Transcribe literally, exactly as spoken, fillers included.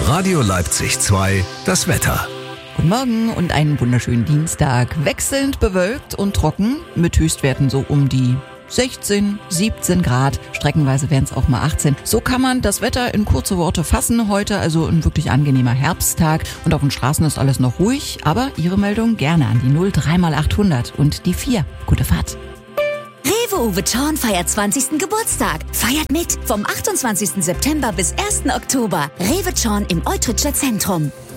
Radio Leipzig zwei, das Wetter. Guten Morgen und einen wunderschönen Dienstag. Wechselnd bewölkt und trocken mit Höchstwerten so um die sechzehn, siebzehn Grad. Streckenweise wären es auch mal achtzehn. So kann man das Wetter in kurze Worte fassen heute. Also ein wirklich angenehmer Herbsttag. Und auf den Straßen ist alles noch ruhig. Aber Ihre Meldung gerne an die null drei mal achthundert und die vier. Gute Fahrt. Rewe Uwe Zorn feiert zwanzigsten Geburtstag. Feiert mit vom achtundzwanzigsten September bis ersten Oktober. Rewe Zorn im Eutritscher Zentrum.